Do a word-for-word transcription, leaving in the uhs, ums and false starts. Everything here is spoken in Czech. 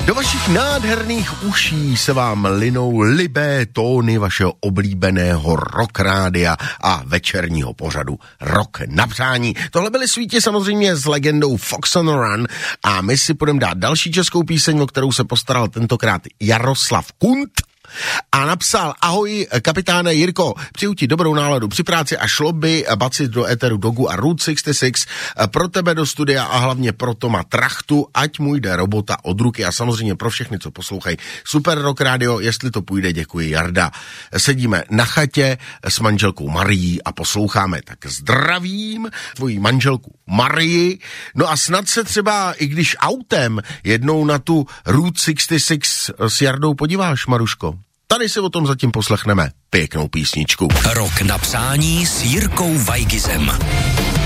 Do vašich nádherných uší se vám linou libé tóny vašeho oblíbeného rock rádia a večerního pořadu Rock na přání. Tohle byly svíti samozřejmě s legendou Fox on the Run a my si půjdeme dát další českou píseň, o kterou se postaral tentokrát Jaroslav Kunt. A napsal: ahoj kapitáne Jirko, přeju ti dobrou náladu při práci a šlo by bacit do éteru Dogu a Route šedesát šest pro tebe do studia a hlavně pro Toma Trachtu, ať mu jde robota od ruky a samozřejmě pro všechny, co poslouchají Super Rock Radio, jestli to půjde, děkuji Jarda. Sedíme na chatě s manželkou Marií a posloucháme, tak zdravím tvoji manželku Marii, no a snad se třeba, i když autem, jednou na tu Route šedesát šest s Jardou podíváš, Maruško. Tady si o tom zatím poslechneme pěknou písničku. Rock na přání s Jirkou Vajgizem.